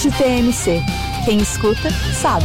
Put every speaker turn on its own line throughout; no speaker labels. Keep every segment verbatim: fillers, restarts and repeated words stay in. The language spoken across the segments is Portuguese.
Start T M C. Quem escuta, sabe.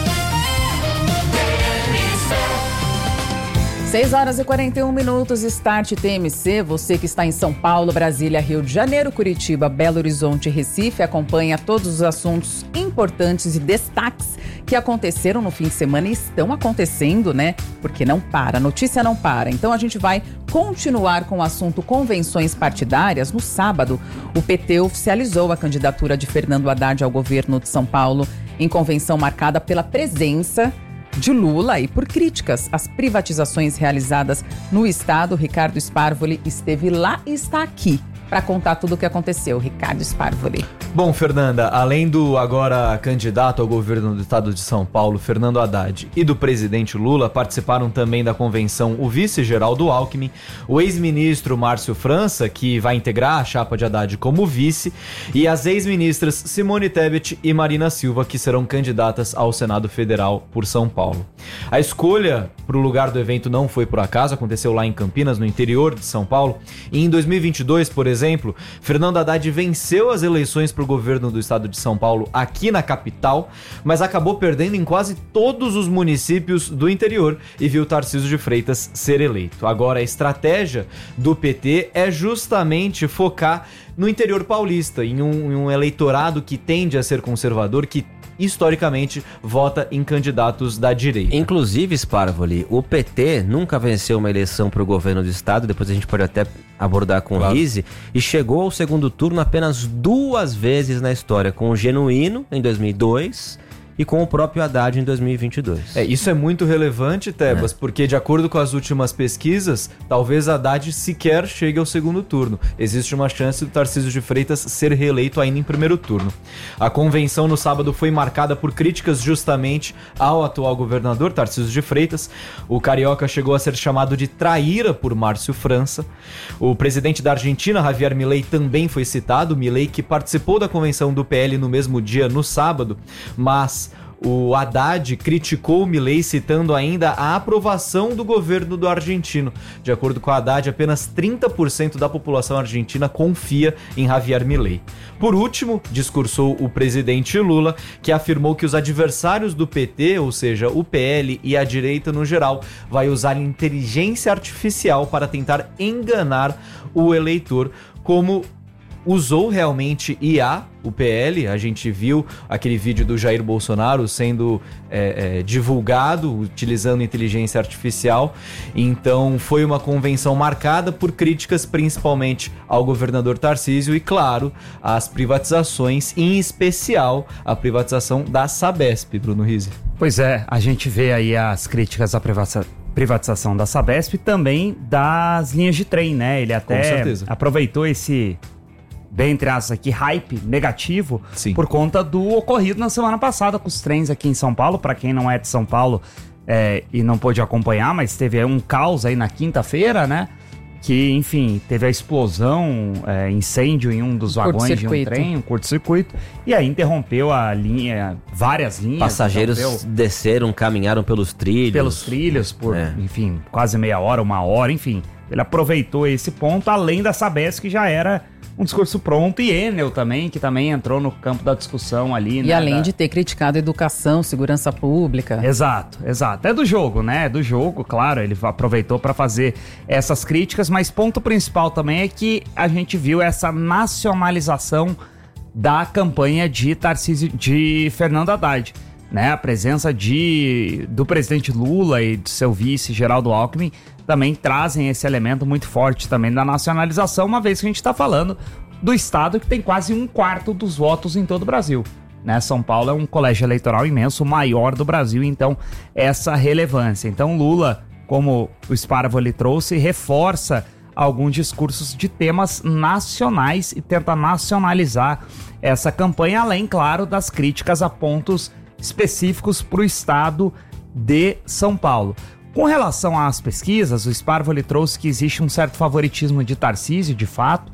seis horas e quarenta e um minutos, Start T M C. Você que está em São Paulo, Brasília, Rio de Janeiro, Curitiba, Belo Horizonte e Recife, acompanha todos os assuntos importantes e destaques que aconteceram no fim de semana e estão acontecendo, né? Porque não para, a notícia não para. Então a gente vai continuar com o assunto convenções partidárias. No sábado, o P T oficializou a candidatura de Fernando Haddad ao governo de São Paulo em convenção marcada pela presença de Lula e por críticas às privatizações realizadas no estado. Ricardo Sparvoli esteve lá e está aqui para contar tudo o que aconteceu. Ricardo Sparvoli.
Bom, Fernanda, além do agora candidato ao governo do estado de São Paulo, Fernando Haddad, e do presidente Lula, participaram também da convenção o vice Geraldo Alckmin, o ex-ministro Márcio França, que vai integrar a chapa de Haddad como vice, e as ex-ministras Simone Tebet e Marina Silva, que serão candidatas ao Senado Federal por São Paulo. A escolha para o lugar do evento não foi por acaso, aconteceu lá em Campinas, no interior de São Paulo, e em dois mil e vinte e dois, por exemplo, Fernando Haddad venceu as eleições para o governo do estado de São Paulo aqui na capital, mas acabou perdendo em quase todos os municípios do interior e viu Tarcísio de Freitas ser eleito. Agora, a estratégia do P T é justamente focar no interior paulista, em um, em um eleitorado que tende a ser conservador, que historicamente vota em candidatos da direita.
Inclusive, Sparvoli, o P T nunca venceu uma eleição para o governo do estado, depois a gente pode até abordar com claro. o Rizzi, e chegou ao segundo turno apenas duas vezes na história, com o Genuíno em dois mil e dois e com o próprio Haddad em dois mil e vinte e dois.
É, isso é muito relevante, Tebas, é. porque de acordo com as últimas pesquisas, talvez Haddad sequer chegue ao segundo turno. Existe uma chance do Tarcísio de Freitas ser reeleito ainda em primeiro turno. A convenção no sábado foi marcada por críticas justamente ao atual governador, Tarcísio de Freitas. O carioca chegou a ser chamado de traíra por Márcio França. O presidente da Argentina, Javier Milei, também foi citado. Milei, que participou da convenção do P L no mesmo dia, no sábado, mas o Haddad criticou o Milei, citando ainda a aprovação do governo do argentino. De acordo com o Haddad, apenas trinta por cento da população argentina confia em Javier Milei. Por último, discursou o presidente Lula, que afirmou que os adversários do P T, ou seja, o P L e a direita no geral, vai usar inteligência artificial para tentar enganar o eleitor, como usou realmente I A, o P L. A gente viu aquele vídeo do Jair Bolsonaro sendo é, é, divulgado utilizando inteligência artificial. Então foi uma convenção marcada por críticas principalmente ao governador Tarcísio e, claro, às privatizações, em especial a privatização da Sabesp, Bruno Rizzi.
Pois é, a gente vê aí as críticas à privatização privatização da Sabesp e também das linhas de trem, né? Ele até aproveitou esse, bem entre aspas aqui, hype negativo. Sim. Por conta do ocorrido na semana passada com os trens aqui em São Paulo. Para quem não é de São Paulo é, e não pôde acompanhar, mas teve um caos aí na quinta-feira, né? Que, enfim, teve a explosão, é, incêndio em um dos vagões de um trem, um curto-circuito, e aí interrompeu a linha, várias linhas.
Passageiros desceram, caminharam pelos trilhos.
Pelos trilhos, por, é. enfim, quase meia hora, uma hora, enfim. Ele aproveitou esse ponto, além da Sabesp, que já era um discurso pronto, e Enel também, que também entrou no campo da discussão ali.
E
né,
além
da...
de ter criticado educação, segurança pública.
Exato, exato. É do jogo, né? É do jogo, claro, ele aproveitou para fazer essas críticas, mas ponto principal também é que a gente viu essa nacionalização da campanha de Tarcísio, de Fernando Haddad, né? A presença de, do presidente Lula e do seu vice, Geraldo Alckmin, também trazem esse elemento muito forte também da nacionalização, uma vez que a gente está falando do estado que tem quase um quarto dos votos em todo o Brasil. Né? São Paulo é um colégio eleitoral imenso, o maior do Brasil, então essa relevância. Então Lula, como o Sparvoli trouxe, reforça alguns discursos de temas nacionais e tenta nacionalizar essa campanha, além, claro, das críticas a pontos específicos para o estado de São Paulo. Com relação às pesquisas, o Sparvoli trouxe que existe um certo favoritismo de Tarcísio, de fato,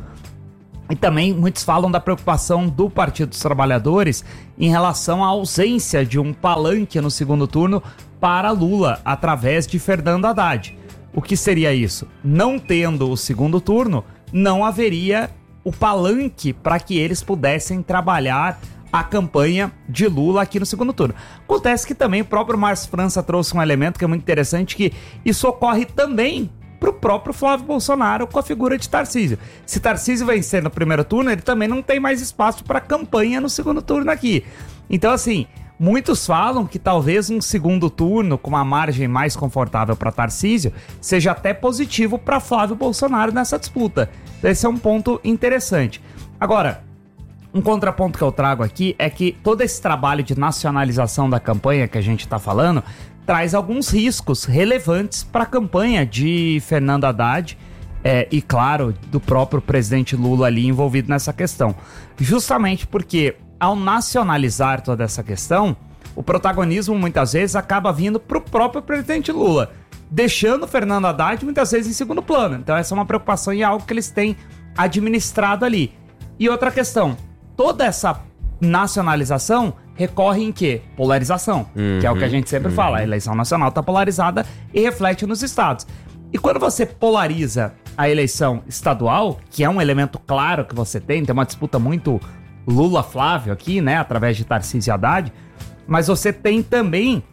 e também muitos falam da preocupação do Partido dos Trabalhadores em relação à ausência de um palanque no segundo turno para Lula, através de Fernando Haddad. O que seria isso? Não tendo o segundo turno, não haveria o palanque para que eles pudessem trabalhar a campanha de Lula aqui no segundo turno. Acontece que também o próprio Márcio França trouxe um elemento que é muito interessante, que isso ocorre também para o próprio Flávio Bolsonaro com a figura de Tarcísio. Se Tarcísio vencer no primeiro turno, ele também não tem mais espaço para campanha no segundo turno aqui. Então, assim, muitos falam que talvez um segundo turno com uma margem mais confortável para Tarcísio seja até positivo para Flávio Bolsonaro nessa disputa. Então, esse é um ponto interessante. Agora, um contraponto que eu trago aqui é que todo esse trabalho de nacionalização da campanha que a gente está falando traz alguns riscos relevantes para a campanha de Fernando Haddad é, e, claro, do próprio presidente Lula ali envolvido nessa questão. Justamente porque, ao nacionalizar toda essa questão, o protagonismo muitas vezes acaba vindo para o próprio presidente Lula, deixando Fernando Haddad muitas vezes em segundo plano. Então essa é uma preocupação e é algo que eles têm administrado ali. E outra questão, toda essa nacionalização recorre em quê? Polarização, uhum, que é o que a gente sempre uhum. fala. A eleição nacional está polarizada e reflete nos estados. E quando você polariza a eleição estadual, que é um elemento claro que você tem, tem uma disputa muito Lula-Flávio aqui, né, através de Tarcísio e Haddad, mas você tem também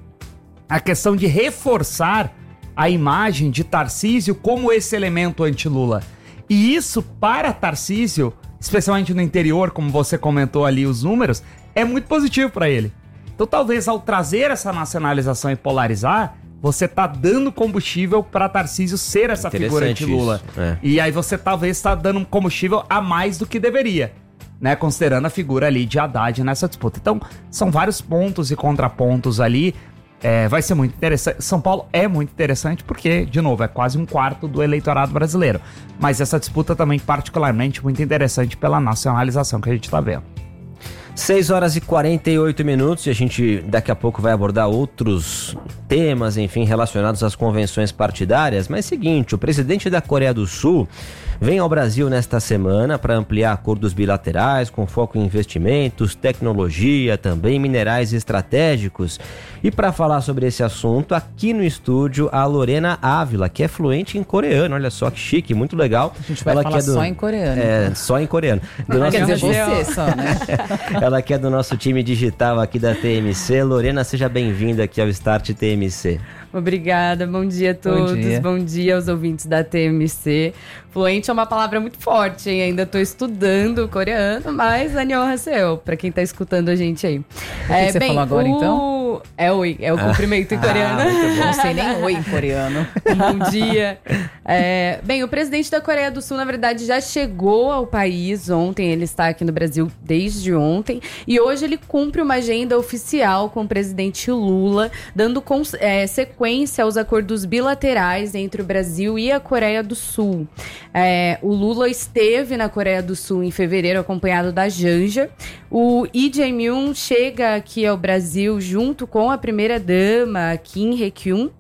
a questão de reforçar a imagem de Tarcísio como esse elemento anti-Lula. E isso, para Tarcísio, especialmente no interior, como você comentou ali os números, é muito positivo para ele. Então talvez ao trazer essa nacionalização e polarizar, você tá dando combustível para Tarcísio ser essa figura anti-Lula. É. E aí você talvez está dando um combustível a mais do que deveria, né? Considerando a figura ali de Haddad nessa disputa. Então são vários pontos e contrapontos ali. É, vai ser muito interessante. São Paulo é muito interessante porque, de novo, é quase um quarto do eleitorado brasileiro. Mas essa disputa também particularmente muito interessante pela nacionalização que a gente está vendo.
seis horas e quarenta e oito minutos e a gente daqui a pouco vai abordar outros temas, enfim, relacionados às convenções partidárias. Mas seguinte, o presidente da Coreia do Sul vem ao Brasil nesta semana para ampliar acordos bilaterais com foco em investimentos, tecnologia, também minerais estratégicos. E para falar sobre esse assunto, aqui no estúdio, a Lorena Ávila, que é fluente em coreano. Olha só que chique, muito legal.
A gente vai
Ela
falar
que é do...
só em coreano.
É, só em coreano. Do
Quer
nosso...
dizer, você só, né?
Ela que é do nosso time digital aqui da T M C. Lorena, seja bem-vinda aqui ao Start T M C.
Obrigada, bom dia a todos,
bom dia,
bom dia aos ouvintes da T M C. Fluente é uma palavra muito forte, hein? Ainda estou estudando coreano, mas annyeonghaseyo, para quem está escutando a gente aí.
O que, é, que você bem, falou agora, o... então?
É oi, é o cumprimento ah, em coreano.
Ah, não sei nem oi em coreano.
Bom dia. É, bem, o presidente da Coreia do Sul, na verdade, já chegou ao país ontem, ele está aqui no Brasil desde ontem, e hoje ele cumpre uma agenda oficial com o presidente Lula, dando é, sequência aos acordos bilaterais entre o Brasil e a Coreia do Sul. É, o Lula esteve na Coreia do Sul em fevereiro, acompanhado da Janja. O Lee Jae-myung chega aqui ao Brasil junto com a primeira-dama, Kim Hye-kyun,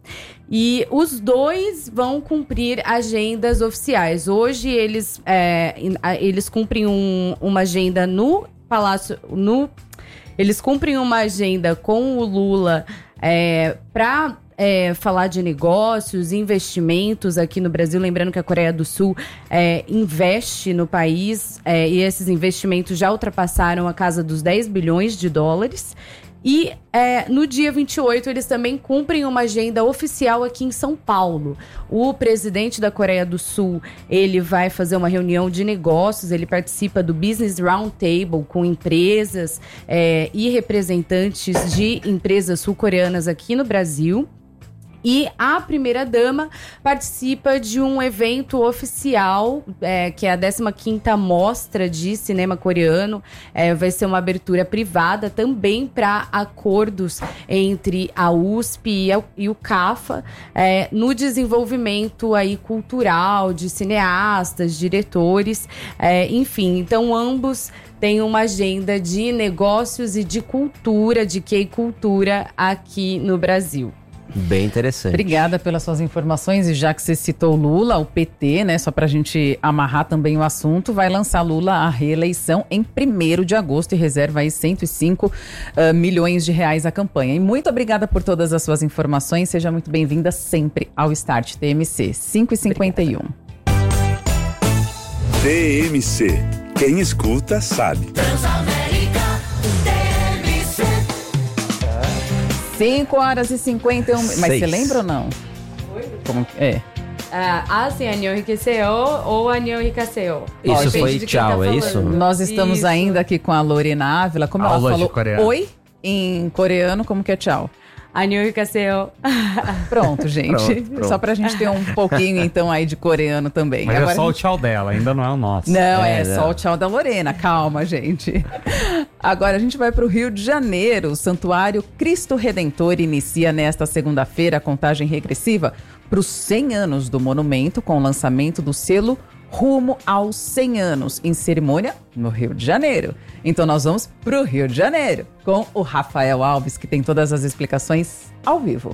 e os dois vão cumprir agendas oficiais. Hoje eles, é, eles cumprem um, uma agenda no Palácio... No, eles cumprem uma agenda com o Lula é, para... É, falar de negócios, investimentos aqui no Brasil. Lembrando que a Coreia do Sul é, investe no país é, e esses investimentos já ultrapassaram a casa dos dez bilhões de dólares. E é, no dia vinte e oito eles também cumprem uma agenda oficial aqui em São Paulo. O presidente da Coreia do Sul, ele vai fazer uma reunião de negócios, ele participa do Business Roundtable com empresas é, e representantes de empresas sul-coreanas aqui no Brasil. E a primeira-dama participa de um evento oficial, é, que é a décima quinta Mostra de Cinema Coreano. É, vai ser uma abertura privada também para acordos entre a U S P e, a, e o CAFA é, no desenvolvimento aí, cultural de cineastas, diretores, é, enfim. Então, ambos têm uma agenda de negócios e de cultura, de K-cultura aqui no Brasil.
Bem interessante.
Obrigada pelas suas informações. E já que você citou Lula, o P T, né, só pra gente amarrar também o assunto, vai lançar Lula à reeleição em primeiro de agosto e reserva aí cento e cinco uh, milhões de reais à campanha. E muito obrigada por todas as suas informações. Seja muito bem-vinda sempre ao Start T M C. cinco e cinquenta e um.
T M C. Quem escuta sabe.
Transamérica.
cinco horas e cinquenta e um... Mas
Seis.
você lembra ou não? Como que é?
Ah, ah, sim, anil enriqueceu ou anil enriqueceu.
Isso
Depende
foi
de quem
tchau,
tá
é isso?
falando.
Nós estamos
Isso.
ainda aqui com a Lorena Ávila. Como ela
Aula de
falou
coreano.
oi em coreano, como que é tchau?
Anil enriqueceu.
Pronto, gente.
Pronto, pronto.
Só pra gente ter um pouquinho, então, aí de coreano também.
Mas
Agora
é só
a
o
gente-
tchau dela, ainda não é o nosso.
Não,
É,
é,
não.
só o tchau da Lorena. Calma, gente. Agora a gente vai para o Rio de Janeiro. O Santuário Cristo Redentor inicia nesta segunda-feira a contagem regressiva para os cem anos do monumento, com o lançamento do selo Rumo aos cem anos, em cerimônia no Rio de Janeiro. Então nós vamos para o Rio de Janeiro, com o Rafael Alves, que tem todas as explicações ao vivo.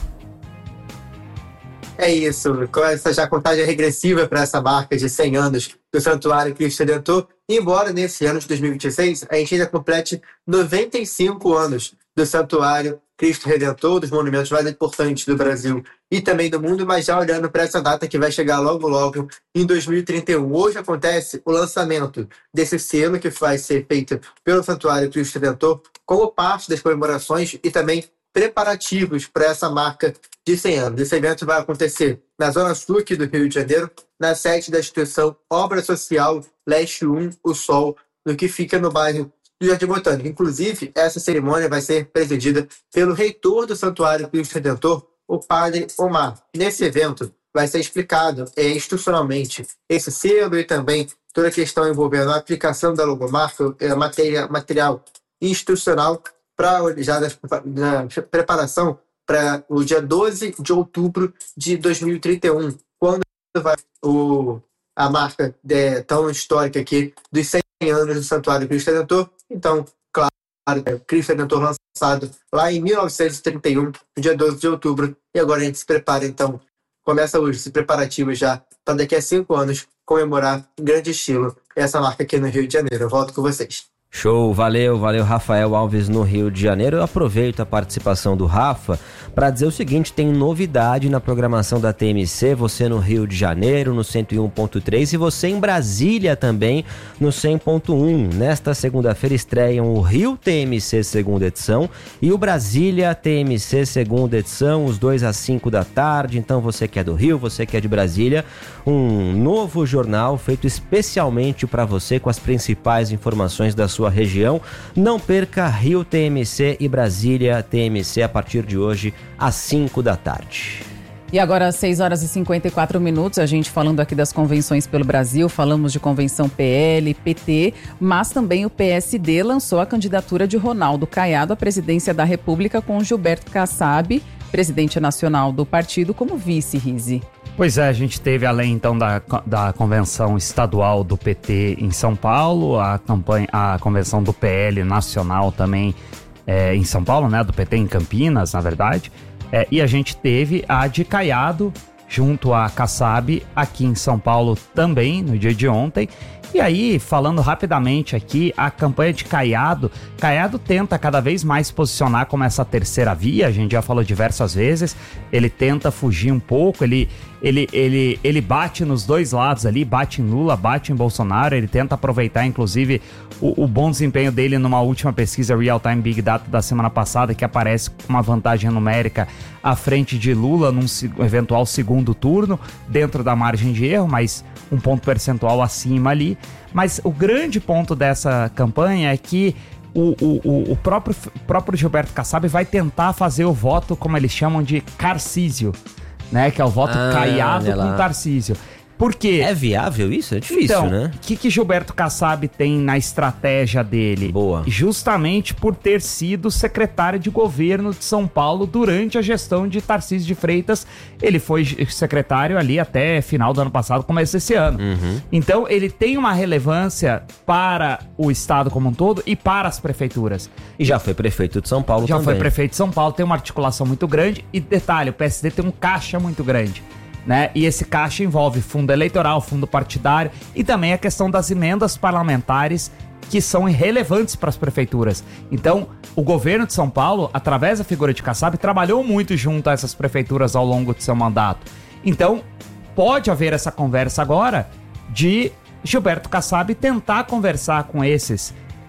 É isso, começa já a contagem regressiva para essa marca de cem anos do Santuário Cristo Redentor, embora nesse ano de dois mil e vinte e seis a gente ainda complete noventa e cinco anos do Santuário Cristo Redentor, dos monumentos mais importantes do Brasil e também do mundo, mas já olhando para essa data que vai chegar logo logo em dois mil e trinta e um. Hoje acontece o lançamento desse selo que vai ser feito pelo Santuário Cristo Redentor como parte das comemorações e também preparativos para essa marca de cem anos. Esse evento vai acontecer na Zona Sul aqui do Rio de Janeiro, na sede da instituição Obra Social Leste um, o Sol, no que fica no bairro do Jardim Botânico. Inclusive, essa cerimônia vai ser presidida pelo reitor do Santuário Cristo Redentor, o Padre Omar. Nesse evento vai ser explicado é, institucionalmente esse selo e também toda a questão envolvendo a aplicação da logomarca, é, materia, material institucional para já da, da preparação para o dia doze de outubro de dois mil e trinta e um, quando vai o, a marca de, tão histórica aqui dos cem anos do Santuário Cristo Redentor. Então, claro, é, Cristo Redentor lançado lá em mil novecentos e trinta e um, no dia doze de outubro, e agora a gente se prepara, então, começa hoje esse preparativo já para daqui a cinco anos comemorar em grande estilo essa marca aqui no Rio de Janeiro. Eu volto com vocês.
Show, valeu, valeu Rafael Alves no Rio de Janeiro. Eu aproveito a participação do Rafa para dizer o seguinte, tem novidade na programação da T M C, você no Rio de Janeiro, no cento e um ponto três, e você em Brasília também, no cem ponto um. Nesta segunda-feira estreiam o Rio T M C segunda edição e o Brasília T M C segunda edição, os dois às cinco da tarde. Então você que é do Rio, você que é de Brasília, um novo jornal feito especialmente para você com as principais informações da sua região. Não perca Rio T M C e Brasília T M C a partir de hoje às cinco da tarde.
E agora, às seis horas e cinquenta e quatro minutos, a gente falando aqui das convenções pelo Brasil, falamos de convenção P L, P T, mas também o P S D lançou a candidatura de Ronaldo Caiado à presidência da República com Gilberto Kassab, presidente nacional do partido, como vice, Rizzi.
Pois é, a gente teve, além então da, da convenção estadual do P T em São Paulo, a, campanha, a convenção do P L nacional também é, em São Paulo, né, do P T em Campinas, na verdade, é, e a gente teve a de Caiado junto a Kassab aqui em São Paulo também, no dia de ontem. E aí, falando rapidamente aqui, a campanha de Caiado, Caiado tenta cada vez mais se posicionar como essa terceira via, a gente já falou diversas vezes, ele tenta fugir um pouco, ele, ele, ele, ele bate nos dois lados ali, bate em Lula, bate em Bolsonaro, ele tenta aproveitar inclusive o, o bom desempenho dele numa última pesquisa Real Time Big Data da semana passada, que aparece com uma vantagem numérica à frente de Lula num eventual segundo turno, dentro da margem de erro, mas um ponto percentual acima ali. Mas o grande ponto dessa campanha é que o, o, o próprio, próprio Gilberto Kassab vai tentar fazer o voto, como eles chamam de Carcísio, né? Que é o voto
Ah,
caiado
olha lá.
com Tarcísio. Por quê?
É viável isso? É difícil,
então,
né?
o que, que Gilberto Kassab tem na estratégia dele?
Boa.
Justamente por ter sido secretário de governo de São Paulo durante a gestão de Tarcísio de Freitas. Ele foi secretário ali até final do ano passado, começo desse ano.
Uhum.
Então, ele tem uma relevância para o estado como um todo e para as prefeituras.
E já foi prefeito de São Paulo
Já
também.
foi prefeito de São Paulo, tem uma articulação muito grande. E detalhe, o P S D tem um caixa muito grande, né? E esse caixa envolve fundo eleitoral, fundo partidário e também a questão das emendas parlamentares que são relevantes para as prefeituras. Então, o governo de São Paulo, através da figura de Kassab, trabalhou muito junto a essas prefeituras ao longo de seu mandato. Então, pode haver essa conversa agora de Gilberto Kassab tentar conversar com esses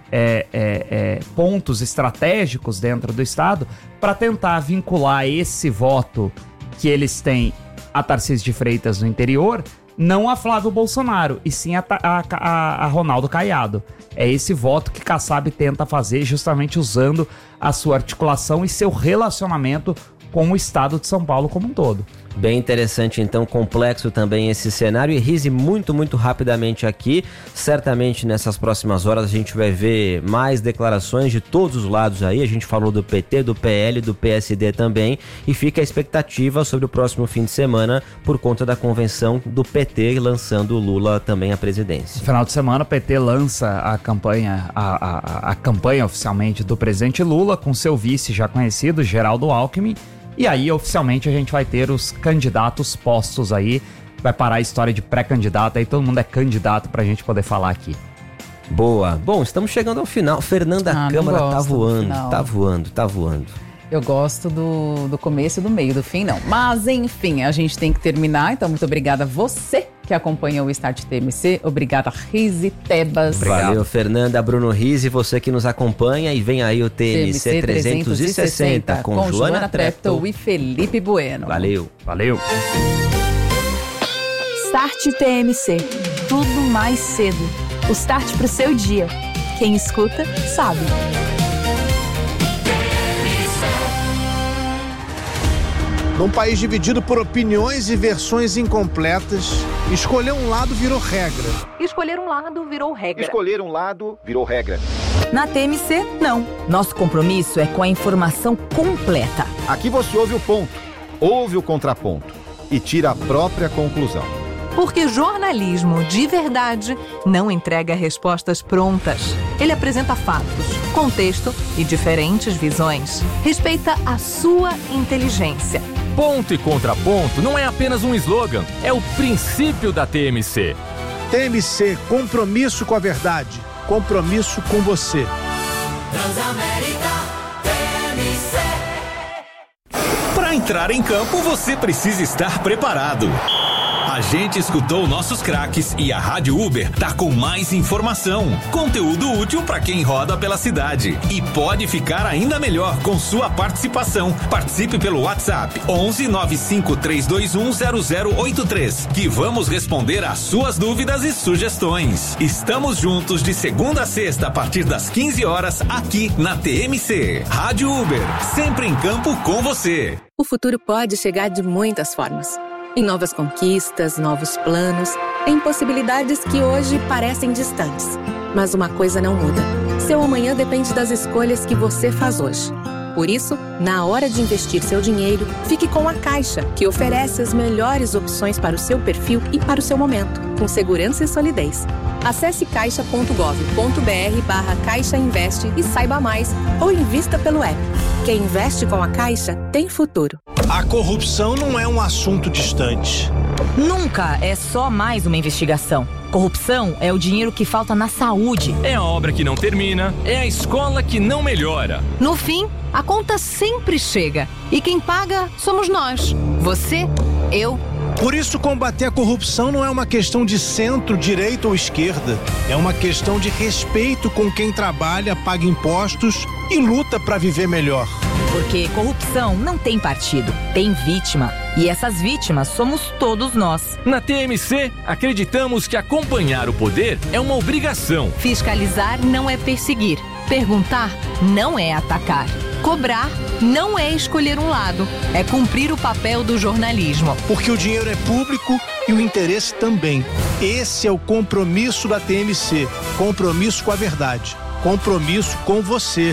é, é, é, pontos estratégicos dentro do Estado para tentar vincular esse voto que eles têm a Tarcísio de Freitas no interior, não a Flávio Bolsonaro, e sim a, a, a, a Ronaldo Caiado. É esse voto que Kassab tenta fazer justamente usando a sua articulação e seu relacionamento com o estado de São Paulo como um todo.
Bem interessante, então, complexo também esse cenário. E Rizzi, muito, muito rapidamente aqui, certamente nessas próximas horas a gente vai ver mais declarações de todos os lados aí. A gente falou do P T, do P L, do P S D também, e fica a expectativa sobre o próximo fim de semana por conta da convenção do P T lançando o Lula também à presidência.
No final de semana o P T lança a campanha, a, a, a campanha oficialmente do presidente Lula com seu vice já conhecido, Geraldo Alckmin. E aí, oficialmente, a gente vai ter os candidatos postos aí. Vai parar a história de pré-candidato. Aí todo mundo é candidato pra gente poder falar aqui.
Boa. Bom, estamos chegando ao final. Fernanda
Ah, não
Câmara tá
gosto do
voando,
final.
tá voando, tá voando.
Eu gosto do, do começo e do meio, do fim não. Mas, enfim, a gente tem que terminar. Então, muito obrigada a você que acompanha o Start T M C. Obrigada, Rizzi Tebas.
Valeu, Fernanda, Bruno Rizzi, você que nos acompanha. E vem aí o T M C trezentos e sessenta com, com Joana Treptow
e Felipe Bueno.
Valeu.
Valeu.
Start T M C. Tudo mais cedo. O start pro seu dia. Quem escuta, sabe.
Num país dividido por opiniões e versões incompletas, escolher um lado virou regra.
Escolher um lado virou regra.
Escolher um lado virou regra.
Na T M C, não. Nosso compromisso é com a informação completa.
Aqui você ouve o ponto, ouve o contraponto e tira a própria conclusão.
Porque jornalismo de verdade não entrega respostas prontas. Ele apresenta fatos, contexto e diferentes visões. Respeita a sua inteligência.
Ponto e contraponto não é apenas um slogan, é o princípio da T M C.
T M C, compromisso com a verdade, compromisso com você.
Transamérica T M C. Para entrar em campo, você precisa estar preparado. A gente escutou nossos craques e a Rádio Uber tá com mais informação, conteúdo útil para quem roda pela cidade e pode ficar ainda melhor com sua participação. Participe pelo WhatsApp onze nove cinco três dois um zero zero oito três, que vamos responder às suas dúvidas e sugestões. Estamos juntos de segunda a sexta a partir das quinze horas aqui na T M C. Rádio Uber, sempre em campo com você.
O futuro pode chegar de muitas formas. Em novas conquistas, novos planos, em possibilidades que hoje parecem distantes. Mas uma coisa não muda. Seu amanhã depende das escolhas que você faz hoje. Por isso, na hora de investir seu dinheiro, fique com a Caixa, que oferece as melhores opções para o seu perfil e para o seu momento, com segurança e solidez. Acesse caixa ponto gov ponto br barra Caixa Investe e saiba mais, ou invista pelo app. Quem investe com a Caixa tem futuro.
A corrupção não é um assunto distante.
Nunca é só mais uma investigação. Corrupção é o dinheiro que falta na saúde.
É a obra que não termina, é a escola que não melhora.
No fim, a conta sempre chega. E quem paga somos nós. Você, eu.
Por isso, combater a corrupção não é uma questão de centro, direita ou esquerda. É uma questão de respeito com quem trabalha, paga impostos e luta para viver melhor.
Porque corrupção não tem partido, tem vítima. E essas vítimas somos todos nós.
Na T M C, acreditamos que acompanhar o poder é uma obrigação.
Fiscalizar não é perseguir. Perguntar não é atacar. Cobrar não é escolher um lado. É cumprir o papel do jornalismo.
Porque o dinheiro é público e o interesse também. Esse é o compromisso da T M C. Compromisso com a verdade. Compromisso com você.